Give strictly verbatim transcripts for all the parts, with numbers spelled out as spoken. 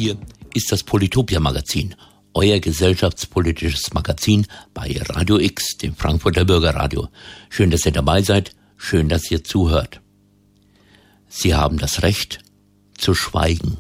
Hier ist das Polytopia-Magazin, euer gesellschaftspolitisches Magazin bei Radio X, dem Frankfurter Bürgerradio. Schön, dass ihr dabei seid, schön, dass ihr zuhört. Sie haben das Recht zu schweigen.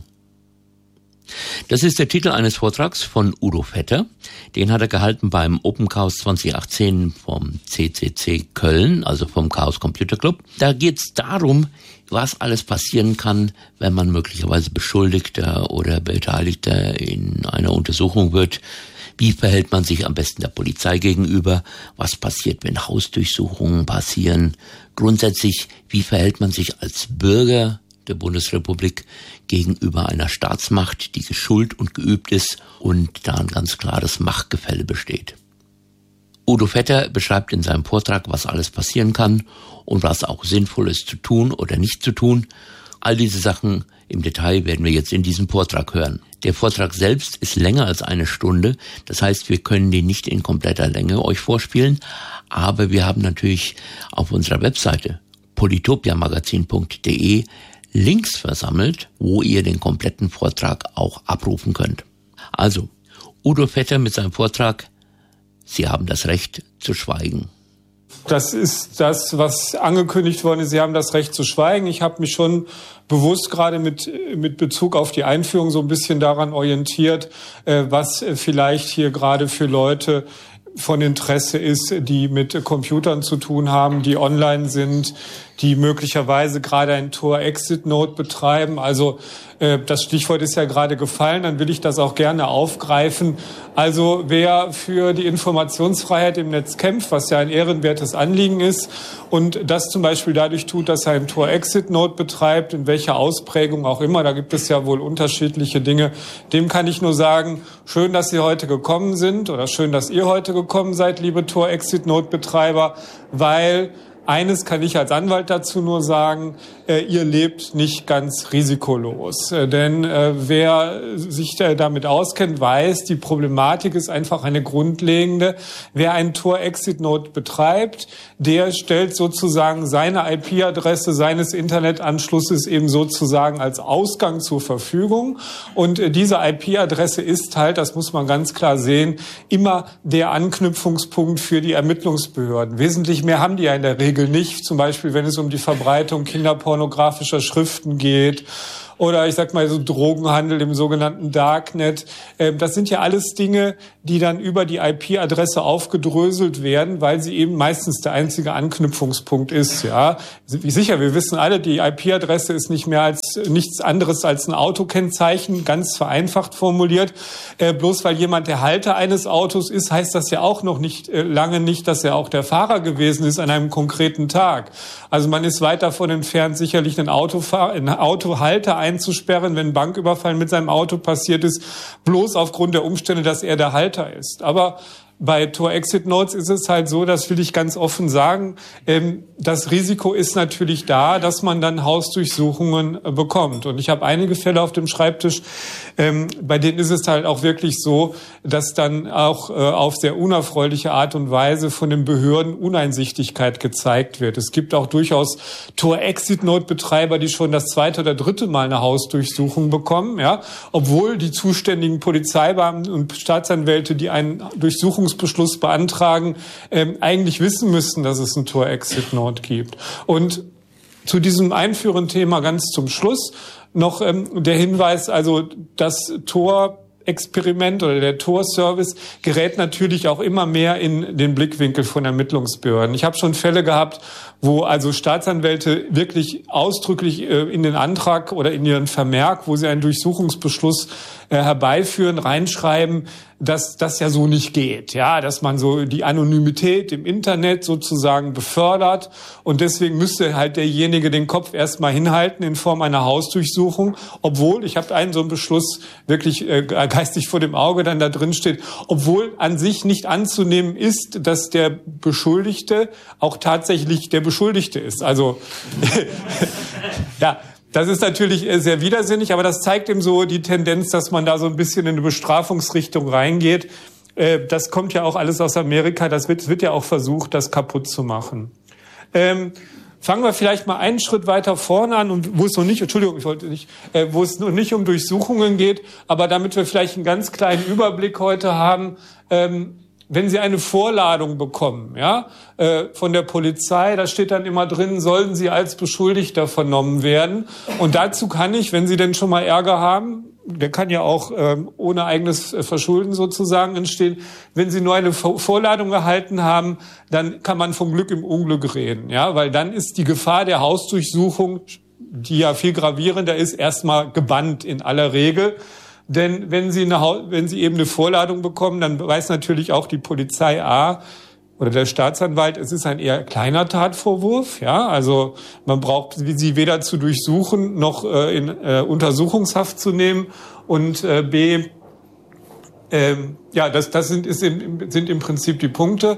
Das ist der Titel eines Vortrags von Udo Vetter. Den hat er gehalten beim Open Chaos zwanzig achtzehn vom C C C Köln, also vom Chaos Computer Club. Da geht es darum, was alles passieren kann, wenn man möglicherweise Beschuldigter oder Beteiligter in einer Untersuchung wird. Wie verhält man sich am besten der Polizei gegenüber? Was passiert, wenn Hausdurchsuchungen passieren? Grundsätzlich, wie verhält man sich als Bürger der Bundesrepublik gegenüber einer Staatsmacht, die geschult und geübt ist und da ein ganz klares Machtgefälle besteht. Udo Vetter beschreibt in seinem Vortrag, was alles passieren kann und was auch sinnvoll ist zu tun oder nicht zu tun. All diese Sachen im Detail werden wir jetzt in diesem Vortrag hören. Der Vortrag selbst ist länger als eine Stunde, das heißt, wir können den nicht in kompletter Länge euch vorspielen, aber wir haben natürlich auf unserer Webseite polytopiamagazin punkt de Links versammelt, wo ihr den kompletten Vortrag auch abrufen könnt. Also, Udo Vetter mit seinem Vortrag, Sie haben das Recht zu schweigen. Das ist das, was angekündigt worden ist. Sie haben das Recht zu schweigen. Ich habe mich schon bewusst gerade mit mit Bezug auf die Einführung so ein bisschen daran orientiert, was vielleicht hier gerade für Leute von Interesse ist, die mit Computern zu tun haben, die online sind, die möglicherweise gerade ein Tor-Exit-Node betreiben. Also äh, das Stichwort ist ja gerade gefallen, dann will ich das auch gerne aufgreifen. Also wer für die Informationsfreiheit im Netz kämpft, was ja ein ehrenwertes Anliegen ist, und das zum Beispiel dadurch tut, dass er ein Tor-Exit-Node betreibt, in welcher Ausprägung auch immer, da gibt es ja wohl unterschiedliche Dinge, dem kann ich nur sagen, schön, dass Sie heute gekommen sind oder schön, dass ihr heute gekommen seid, liebe Tor-Exit-Node-Betreiber, weil eines kann ich als Anwalt dazu nur sagen, äh, ihr lebt nicht ganz risikolos. Äh, denn äh, wer sich äh, damit auskennt, weiß, die Problematik ist einfach eine grundlegende. Wer einen Tor-Exit-Node betreibt, der stellt sozusagen seine I P-Adresse seines Internetanschlusses eben sozusagen als Ausgang zur Verfügung. Und äh, diese I P-Adresse ist halt, das muss man ganz klar sehen, immer der Anknüpfungspunkt für die Ermittlungsbehörden. Wesentlich mehr haben die ja in der Regel nicht, zum Beispiel wenn es um die Verbreitung kinderpornografischer Schriften geht oder ich sag mal so Drogenhandel im sogenannten Darknet. Das sind ja alles Dinge, die dann über die I P-Adresse aufgedröselt werden, weil sie eben meistens der einzige Anknüpfungspunkt ist. Ja, wie sicher, wir wissen alle, die I P-Adresse ist nicht mehr als nichts anderes als ein Autokennzeichen, ganz vereinfacht formuliert. Bloß weil jemand der Halter eines Autos ist, heißt das ja auch noch nicht lange nicht, dass er auch der Fahrer gewesen ist an einem konkreten Tag. Also man ist weit davon entfernt, sicherlich einen Autofahr- einen Autohalter einzusperren, wenn ein Banküberfall mit seinem Auto passiert ist, bloß aufgrund der Umstände, dass er der Halter ist. Aber bei Tor-Exit-Nodes ist es halt so, das will ich ganz offen sagen, ähm, das Risiko ist natürlich da, dass man dann Hausdurchsuchungen äh, bekommt. Und ich habe einige Fälle auf dem Schreibtisch, ähm, bei denen ist es halt auch wirklich so, dass dann auch äh, auf sehr unerfreuliche Art und Weise von den Behörden Uneinsichtigkeit gezeigt wird. Es gibt auch durchaus Tor-Exit-Node-Betreiber, die schon das zweite oder dritte Mal eine Hausdurchsuchung bekommen, ja, obwohl die zuständigen Polizeibeamten und Staatsanwälte, die einen Durchsuchungs Beschluss beantragen, ähm, eigentlich wissen müssten, dass es ein Tor-Exit-Node gibt. Und zu diesem einführenden Thema ganz zum Schluss noch ähm, der Hinweis, also das Tor Experiment oder der Tor-Service gerät natürlich auch immer mehr in den Blickwinkel von Ermittlungsbehörden. Ich habe schon Fälle gehabt, wo also Staatsanwälte wirklich ausdrücklich äh, in den Antrag oder in ihren Vermerk, wo sie einen Durchsuchungsbeschluss äh, herbeiführen, reinschreiben, dass das ja so nicht geht, ja, dass man so die Anonymität im Internet sozusagen befördert und deswegen müsste halt derjenige den Kopf erstmal hinhalten in Form einer Hausdurchsuchung, obwohl, ich habe einen so einen Beschluss wirklich äh, geistig vor dem Auge dann da drin steht, obwohl an sich nicht anzunehmen ist, dass der Beschuldigte auch tatsächlich der Beschuldigte ist. Also ja, das ist natürlich sehr widersinnig, aber das zeigt eben so die Tendenz, dass man da so ein bisschen in eine Bestrafungsrichtung reingeht. Das kommt ja auch alles aus Amerika, das wird, wird ja auch versucht, das kaputt zu machen. fangen wir vielleicht mal einen Schritt weiter vorne an, und wo es noch nicht, Entschuldigung, ich wollte nicht, äh, wo es noch nicht um Durchsuchungen geht, aber damit wir vielleicht einen ganz kleinen Überblick heute haben, ähm, wenn Sie eine Vorladung bekommen, ja, äh, von der Polizei, da steht dann immer drin, sollen Sie als Beschuldigter vernommen werden. Und dazu kann ich, wenn Sie denn schon mal Ärger haben, der kann ja auch ähm, ohne eigenes Verschulden sozusagen entstehen, wenn Sie nur eine Vorladung erhalten haben, dann kann man vom Glück im Unglück reden, ja, weil dann ist die Gefahr der Hausdurchsuchung, die ja viel gravierender ist, erstmal gebannt in aller Regel. Denn wenn Sie, eine, wenn Sie eben eine Vorladung bekommen, dann weiß natürlich auch die Polizei A oder der Staatsanwalt, es ist ein eher kleiner Tatvorwurf. Ja, also man braucht Sie weder zu durchsuchen noch äh, in äh, Untersuchungshaft zu nehmen. Und äh, B, äh, ja, das, das sind, ist im, sind im Prinzip die Punkte.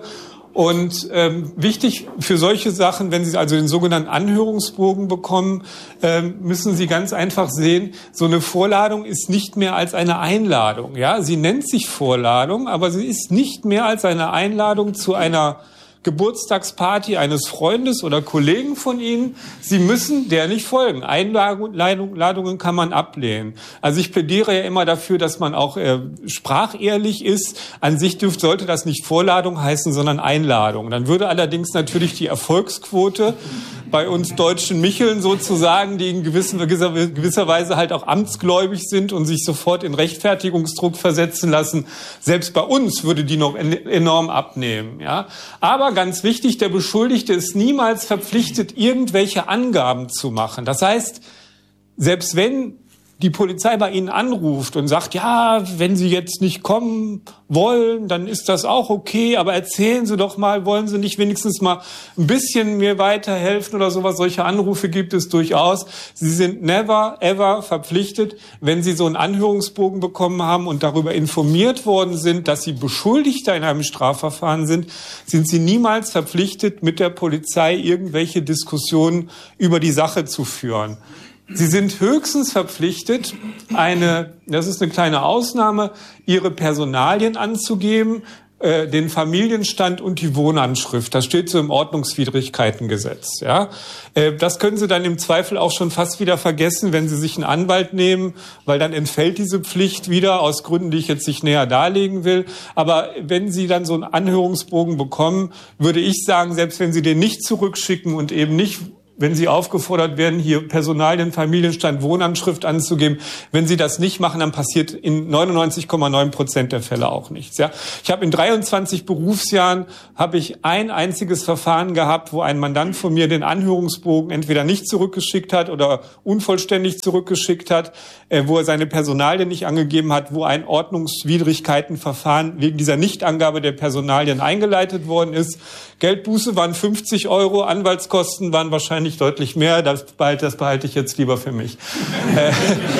Und ähm, wichtig für solche Sachen, wenn Sie also den sogenannten Anhörungsbogen bekommen, ähm, müssen Sie ganz einfach sehen, so eine Vorladung ist nicht mehr als eine Einladung. Ja, sie nennt sich Vorladung, aber sie ist nicht mehr als eine Einladung zu einer Geburtstagsparty eines Freundes oder Kollegen von Ihnen. Sie müssen der nicht folgen. Einladungen kann man ablehnen. Also ich plädiere ja immer dafür, dass man auch äh, sprachehrlich ist. An sich dürfte, sollte das nicht Vorladung heißen, sondern Einladung. Dann würde allerdings natürlich die Erfolgsquote bei uns deutschen Micheln sozusagen, die in gewisser, gewisser Weise halt auch amtsgläubig sind und sich sofort in Rechtfertigungsdruck versetzen lassen, selbst bei uns würde die noch enorm abnehmen. Ja? Aber ganz wichtig, der Beschuldigte ist niemals verpflichtet, irgendwelche Angaben zu machen. Das heißt, selbst wenn die Polizei bei Ihnen anruft und sagt, ja, wenn Sie jetzt nicht kommen wollen, dann ist das auch okay, aber erzählen Sie doch mal, wollen Sie nicht wenigstens mal ein bisschen mir weiterhelfen oder sowas? Solche Anrufe gibt es durchaus. Sie sind never, ever verpflichtet, wenn Sie so einen Anhörungsbogen bekommen haben und darüber informiert worden sind, dass Sie Beschuldigter in einem Strafverfahren sind, sind Sie niemals verpflichtet, mit der Polizei irgendwelche Diskussionen über die Sache zu führen. Sie sind höchstens verpflichtet, eine, das ist eine kleine Ausnahme, Ihre Personalien anzugeben, äh, den Familienstand und die Wohnanschrift. Das steht so im Ordnungswidrigkeitengesetz. Ja, äh, das können Sie dann im Zweifel auch schon fast wieder vergessen, wenn Sie sich einen Anwalt nehmen, weil dann entfällt diese Pflicht wieder aus Gründen, die ich jetzt nicht näher darlegen will. Aber wenn Sie dann so einen Anhörungsbogen bekommen, würde ich sagen, selbst wenn Sie den nicht zurückschicken und eben nicht, wenn Sie aufgefordert werden, hier Personalien, Familienstand, Wohnanschrift anzugeben, wenn Sie das nicht machen, dann passiert in neunundneunzig Komma neun Prozent der Fälle auch nichts. Ja, ich habe in dreiundzwanzig Berufsjahren habe ich ein einziges Verfahren gehabt, wo ein Mandant von mir den Anhörungsbogen entweder nicht zurückgeschickt hat oder unvollständig zurückgeschickt hat, äh, wo er seine Personalien nicht angegeben hat, wo ein Ordnungswidrigkeitenverfahren wegen dieser Nichtangabe der Personalien eingeleitet worden ist. Geldbuße waren fünfzig Euro, Anwaltskosten waren wahrscheinlich nicht deutlich mehr, das behalte, das behalte ich jetzt lieber für mich. äh,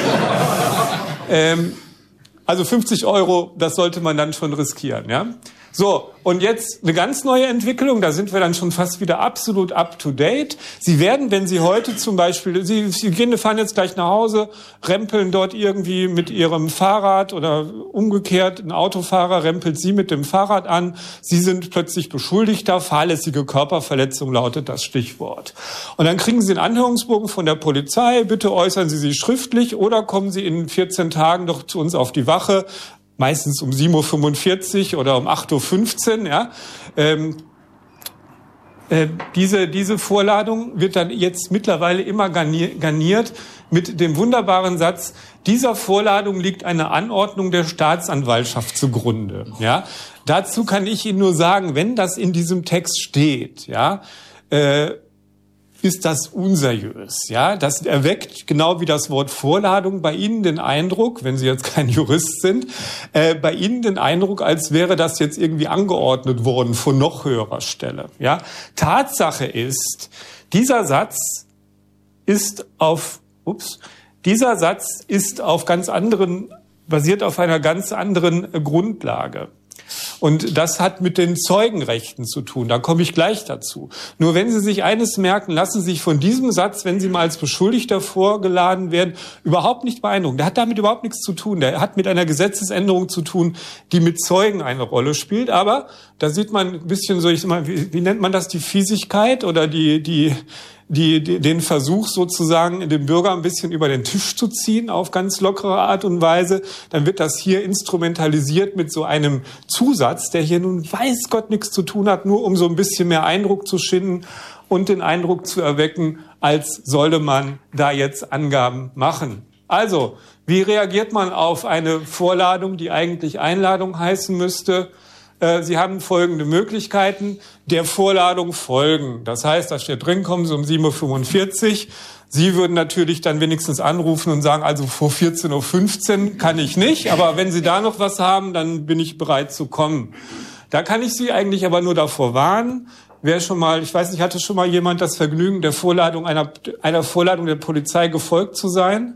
ähm, also fünfzig Euro, das sollte man dann schon riskieren, ja. So, und jetzt eine ganz neue Entwicklung, da sind wir dann schon fast wieder absolut up to date. Sie werden, wenn Sie heute zum Beispiel, Sie, Sie gehen, fahren jetzt gleich nach Hause, rempeln dort irgendwie mit Ihrem Fahrrad oder umgekehrt, ein Autofahrer rempelt Sie mit dem Fahrrad an, Sie sind plötzlich Beschuldigter, fahrlässige Körperverletzung lautet das Stichwort. Und dann kriegen Sie einen Anhörungsbogen von der Polizei, bitte äußern Sie sich schriftlich oder kommen Sie in vierzehn Tagen doch zu uns auf die Wache, meistens um sieben Uhr fünfundvierzig oder um acht Uhr fünfzehn, ja. Ähm, äh, diese, diese Vorladung wird dann jetzt mittlerweile immer garniert mit dem wunderbaren Satz, dieser Vorladung liegt eine Anordnung der Staatsanwaltschaft zugrunde, ja. Dazu kann ich Ihnen nur sagen, wenn das in diesem Text steht, ja, äh, ist das unseriös, ja? Das erweckt, genau wie das Wort Vorladung, bei Ihnen den Eindruck, wenn Sie jetzt kein Jurist sind, äh, bei Ihnen den Eindruck, als wäre das jetzt irgendwie angeordnet worden von noch höherer Stelle, ja? Tatsache ist, dieser Satz ist auf, ups, dieser Satz ist auf ganz anderen, basiert auf einer ganz anderen Grundlage. Und das hat mit den Zeugenrechten zu tun. Da komme ich gleich dazu. Nur wenn Sie sich eines merken, lassen Sie sich von diesem Satz, wenn Sie mal als Beschuldigter vorgeladen werden, überhaupt nicht beeindrucken. Der hat damit überhaupt nichts zu tun. Der hat mit einer Gesetzesänderung zu tun, die mit Zeugen eine Rolle spielt. Aber da sieht man ein bisschen so, ich sag mal, wie, wie nennt man das, die Fiesigkeit oder die, die, die, die, den Versuch sozusagen, den Bürger ein bisschen über den Tisch zu ziehen auf ganz lockere Art und Weise. Dann wird das hier instrumentalisiert mit so einem Zusatz, der hier nun weiß Gott nichts zu tun hat, nur um so ein bisschen mehr Eindruck zu schinden und den Eindruck zu erwecken, als sollte man da jetzt Angaben machen. Also, wie reagiert man auf eine Vorladung, die eigentlich Einladung heißen müsste? Sie haben folgende Möglichkeiten, der Vorladung folgen. Das heißt, da steht drin, kommen Sie um sieben Uhr fünfundvierzig. Sie würden natürlich dann wenigstens anrufen und sagen, also vor vierzehn Uhr fünfzehn kann ich nicht, aber wenn Sie da noch was haben, dann bin ich bereit zu kommen. Da kann ich Sie eigentlich aber nur davor warnen. Wer schon mal, ich weiß nicht, hatte schon mal jemand das Vergnügen, der Vorladung einer, einer Vorladung der Polizei gefolgt zu sein?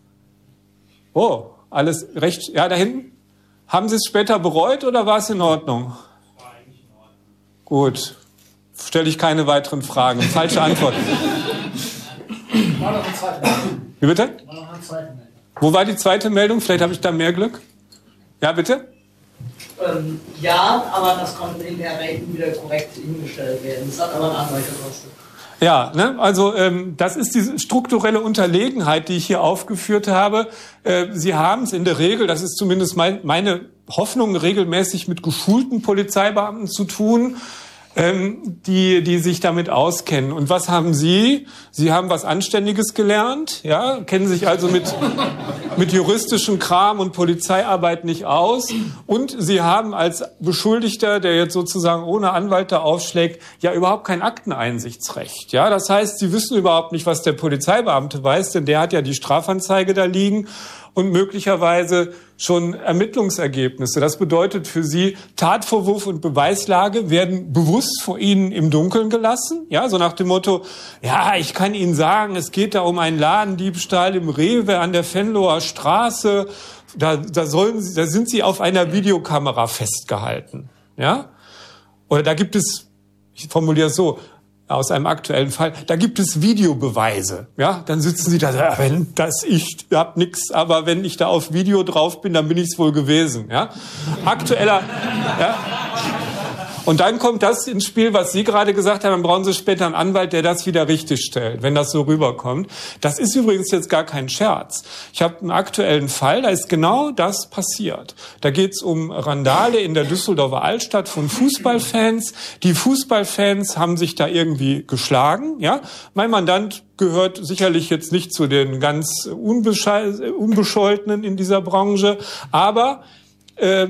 Oh, alles recht, ja, da hinten. Haben Sie es später bereut oder war es in Ordnung? War eigentlich in Ordnung. Gut, stelle ich keine weiteren Fragen. Falsche Antwort. War noch eine zweite Meldung. Wie bitte? War noch eine zweite Meldung. Wo war die zweite Meldung? Vielleicht habe ich da mehr Glück. Ja, bitte? Ähm, ja, aber das konnte in der Rechnung wieder korrekt hingestellt werden. Das hat aber einen Anwalt gekostet. Ja, ne, also ähm, das ist diese strukturelle Unterlegenheit, die ich hier aufgeführt habe. Äh, Sie haben es in der Regel, das ist zumindest mein, meine Hoffnung, regelmäßig mit geschulten Polizeibeamten zu tun, ähm, die die sich damit auskennen. Und was haben Sie? Sie haben was Anständiges gelernt, ja, kennen sich also mit mit juristischem Kram und Polizeiarbeit nicht aus. Und Sie haben als Beschuldigter, der jetzt sozusagen ohne Anwalt da aufschlägt, ja überhaupt kein Akteneinsichtsrecht. Ja, das heißt, Sie wissen überhaupt nicht, was der Polizeibeamte weiß, denn der hat ja die Strafanzeige da liegen und möglicherweise schon Ermittlungsergebnisse. Das bedeutet für Sie, Tatvorwurf und Beweislage werden bewusst vor Ihnen im Dunkeln gelassen. Ja, so nach dem Motto, ja, ich kann Ihnen sagen, es geht da um einen Ladendiebstahl im Rewe an der Venloer Straße. Da, da sollen Sie, da sind Sie auf einer Videokamera festgehalten. Ja? Oder da gibt es, ich formuliere es so, aus einem aktuellen Fall, da gibt es Videobeweise. Ja, dann sitzen Sie da, ja, wenn das ich hab nix, aber wenn ich da auf Video drauf bin, dann bin ich es wohl gewesen. Ja, aktueller. Ja. Und dann kommt das ins Spiel, was Sie gerade gesagt haben, dann brauchen Sie später einen Anwalt, der das wieder richtig stellt, wenn das so rüberkommt. Das ist übrigens jetzt gar kein Scherz. Ich habe einen aktuellen Fall, da ist genau das passiert. Da geht es um Randale in der Düsseldorfer Altstadt von Fußballfans. Die Fußballfans haben sich da irgendwie geschlagen. Ja, mein Mandant gehört sicherlich jetzt nicht zu den ganz Unbescholtenen in dieser Branche, aber äh,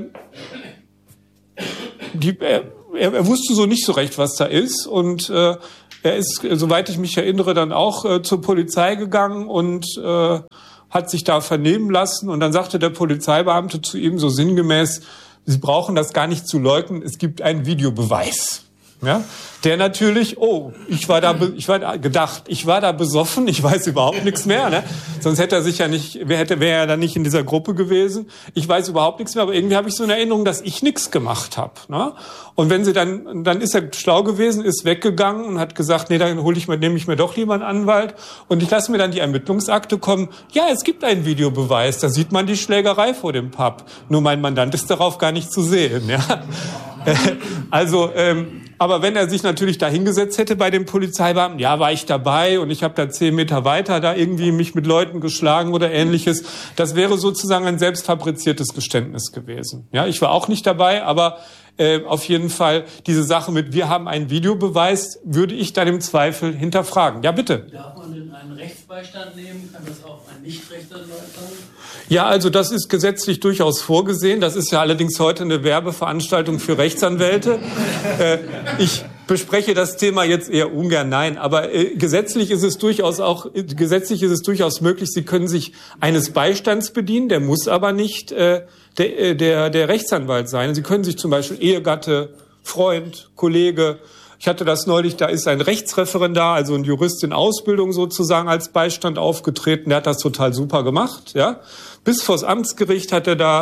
die äh, Er, er wusste so nicht so recht, was da ist, und äh, er ist, soweit ich mich erinnere, dann auch äh, zur Polizei gegangen und äh, hat sich da vernehmen lassen. Und dann sagte der Polizeibeamte zu ihm so sinngemäß, Sie brauchen das gar nicht zu leugnen, es gibt einen Videobeweis. Ja, der natürlich, oh, ich war da, ich war da gedacht, ich war da besoffen, ich weiß überhaupt nichts mehr, ne? Sonst hätte er sich ja nicht, wer hätte, wäre er dann nicht in dieser Gruppe gewesen. Ich weiß überhaupt nichts mehr, aber irgendwie habe ich so eine Erinnerung, dass ich nichts gemacht habe, ne? Und wenn sie dann, dann ist er schlau gewesen, ist weggegangen und hat gesagt, nee, dann hole ich mir, nehme ich mir doch lieber einen Anwalt und ich lasse mir dann die Ermittlungsakte kommen. Ja, es gibt einen Videobeweis, da sieht man die Schlägerei vor dem Pub. Nur mein Mandant ist darauf gar nicht zu sehen, ja? Also, ähm, aber wenn er sich natürlich da hingesetzt hätte bei dem Polizeibeamten, ja, war ich dabei und ich habe da zehn Meter weiter da irgendwie mich mit Leuten geschlagen oder Ähnliches, das wäre sozusagen ein selbstfabriziertes Geständnis gewesen. Ja, ich war auch nicht dabei, aber äh, auf jeden Fall diese Sache mit, wir haben einen Videobeweis, würde ich dann im Zweifel hinterfragen. Ja, bitte. Darf man denn einen Rechtsbeistand nehmen? Kann das auch ein Nichtrechtsanwalt sein? Ja, also das ist gesetzlich durchaus vorgesehen. Das ist ja allerdings heute eine Werbeveranstaltung für Rechtsanwälte. äh, ich bespreche das Thema jetzt eher ungern, nein, aber äh, gesetzlich ist es durchaus auch äh, gesetzlich ist es durchaus möglich. Sie können sich eines Beistands bedienen, der muss aber nicht äh, der, der der Rechtsanwalt sein. Sie können sich zum Beispiel Ehegatte, Freund, Kollege. Ich hatte das neulich, da ist ein Rechtsreferendar, also ein Jurist in Ausbildung sozusagen als Beistand aufgetreten. Der hat das total super gemacht, ja. Bis vors Amtsgericht hat er da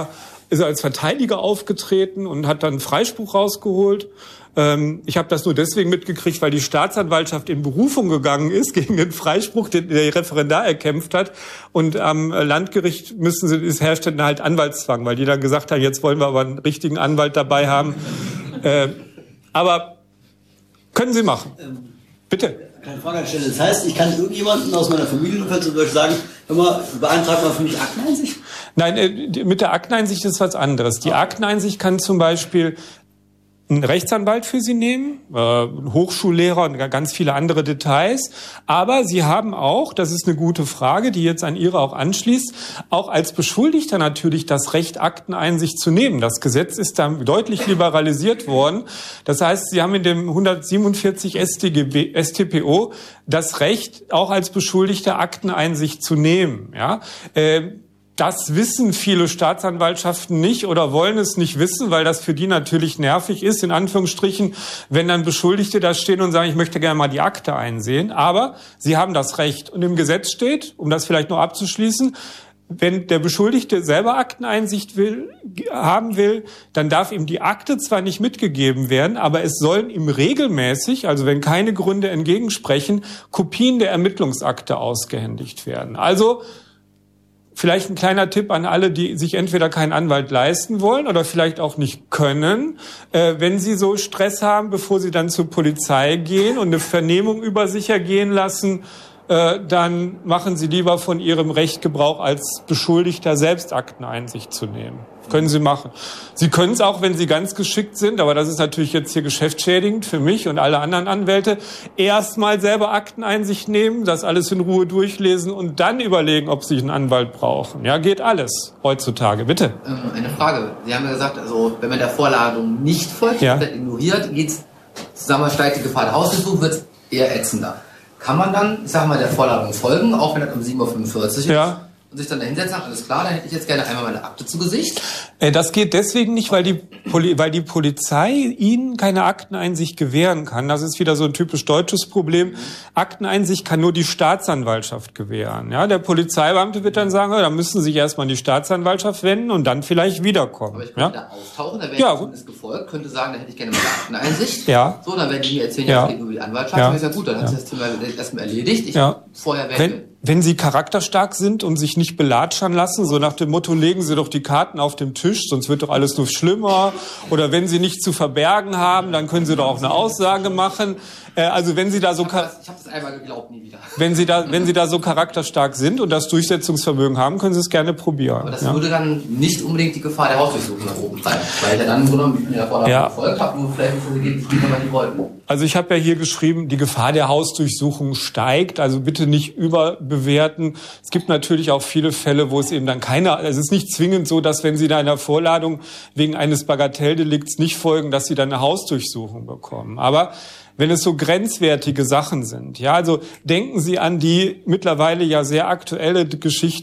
ist als Verteidiger aufgetreten und hat dann einen Freispruch rausgeholt. Ähm, ich habe das nur deswegen mitgekriegt, weil die Staatsanwaltschaft in Berufung gegangen ist gegen den Freispruch, den der Referendar erkämpft hat. Und am Landgericht müssen sie, es herrscht dann halt Anwaltszwang, weil die dann gesagt haben, jetzt wollen wir aber einen richtigen Anwalt dabei haben. Äh, aber können Sie machen. Bitte. Keine Frage stellen. Das heißt, ich kann irgendjemanden aus meiner Familie zum Beispiel sagen, hör mal, beantrag mal für mich Akteneinsicht? Nein, mit der Akteneinsicht ist was anderes. Die Akteneinsicht kann zum Beispiel einen Rechtsanwalt für Sie nehmen, äh, einen Hochschullehrer und ganz viele andere Details. Aber Sie haben auch, das ist eine gute Frage, die jetzt an Ihre auch anschließt, auch als Beschuldigter natürlich das Recht, Akteneinsicht zu nehmen. Das Gesetz ist da deutlich liberalisiert worden. Das heißt, Sie haben in dem hundertsiebenundvierzig S t G B, S t P O das Recht, auch als Beschuldigter Akteneinsicht zu nehmen. Ja. Äh, Das wissen viele Staatsanwaltschaften nicht oder wollen es nicht wissen, weil das für die natürlich nervig ist, in Anführungsstrichen, wenn dann Beschuldigte da stehen und sagen, ich möchte gerne mal die Akte einsehen. Aber sie haben das Recht. Und im Gesetz steht, um das vielleicht noch abzuschließen, wenn der Beschuldigte selber Akteneinsicht will, haben will, dann darf ihm die Akte zwar nicht mitgegeben werden, aber es sollen ihm regelmäßig, also wenn keine Gründe entgegensprechen, Kopien der Ermittlungsakte ausgehändigt werden. Also vielleicht ein kleiner Tipp an alle, die sich entweder keinen Anwalt leisten wollen oder vielleicht auch nicht können. Äh, wenn sie so Stress haben, bevor sie dann zur Polizei gehen und eine Vernehmung über sich ergehen lassen, äh, dann machen sie lieber von ihrem Recht Gebrauch, als Beschuldigter selbst Akteneinsicht zu nehmen. Können Sie machen. Sie können es auch, wenn Sie ganz geschickt sind, aber das ist natürlich jetzt hier geschäftsschädigend für mich und alle anderen Anwälte, erstmal selber Akteneinsicht nehmen, das alles in Ruhe durchlesen und dann überlegen, ob Sie einen Anwalt brauchen. Ja, geht alles heutzutage. Bitte. Ähm, eine Frage. Sie haben ja gesagt, also wenn man der Vorladung nicht folgt, ja, oder ignoriert, geht's, sagen wir, steigt die Gefahr der Hausdurchsuchung, wird es eher ätzender. Kann man dann, ich sag mal, der Vorladung folgen, auch wenn das um sieben Uhr fünfundvierzig ist? Ja. Und sich dann dahinsetzen, alles klar, dann hätte ich jetzt gerne einmal meine Akte zu Gesicht. Das geht deswegen nicht, weil die, Poli- weil die Polizei Ihnen keine Akteneinsicht gewähren kann. Das ist wieder so ein typisch deutsches Problem. Akteneinsicht kann nur die Staatsanwaltschaft gewähren. Ja, der Polizeibeamte wird dann sagen, ja, dann müssen Sie sich erstmal an die Staatsanwaltschaft wenden und dann vielleicht wiederkommen. Aber ich könnte ja? da auftauchen, da wäre ja, ich zumindest gefolgt, könnte sagen, da hätte ich gerne meine Akteneinsicht. Ja. So, dann werden die mir erzählen, ja, ja, über die Anwaltschaft. Ja. Dann ist ja gut, dann ja. hat sich das Thema erstmal erledigt. Ich ja. vorher wenn, wenn Sie charakterstark sind und sich nicht belatschern lassen, so nach dem Motto, legen Sie doch die Karten auf den Tisch, sonst wird doch alles nur schlimmer. Oder wenn Sie nichts zu verbergen haben, dann können Sie doch auch eine Aussage machen. Äh, also wenn Sie da so... Ich habe das, hab das einmal geglaubt, nie wieder. Wenn Sie da, wenn Sie da so charakterstark sind und das Durchsetzungsvermögen haben, können Sie es gerne probieren. Aber das ja. würde dann nicht unbedingt die Gefahr der Hausdurchsuchung nach oben treiben, weil der dann im Grunde genommen mir davor ja. gefolgt habe, nur vielleicht bevor sie gehen, die aber die wollten. Also ich habe ja hier geschrieben, die Gefahr der Hausdurchsuchung steigt, also bitte nicht überbewerten. Es gibt natürlich auch viele Fälle, wo es eben dann keine, es ist nicht zwingend so, dass wenn Sie da einer Vorladung wegen eines Bagatelldelikts nicht folgen, dass Sie dann eine Hausdurchsuchung bekommen. Aber wenn es so grenzwertige Sachen sind, ja, also denken Sie an die mittlerweile ja sehr aktuelle Geschichte